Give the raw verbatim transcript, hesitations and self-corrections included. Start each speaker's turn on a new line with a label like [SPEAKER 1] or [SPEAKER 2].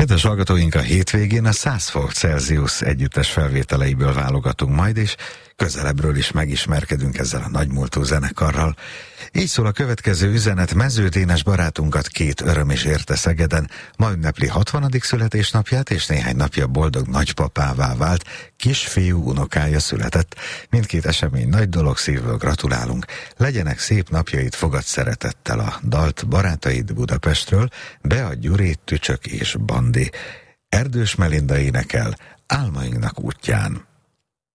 [SPEAKER 1] Kedves hallgatóink, a hétvégén a száz fok Celsius együttes felvételeiből válogatunk majd, és közelebbről is megismerkedünk ezzel a nagymúltú zenekarral. Így szól a következő üzenet: Mező Dénes barátunkat két öröm is érte Szegeden. Ma ünnepli hatvanadik születésnapját, és néhány napja boldog nagypapává vált, kisfiú unokája született. Mindkét esemény nagy dolog, szívből gratulálunk. Legyenek szép napjaid, fogad szeretettel a dalt barátaid Budapestről, Bea, Gyuri, Tücsök és Bandi. Erdős Melinda énekel Álmainknak útján.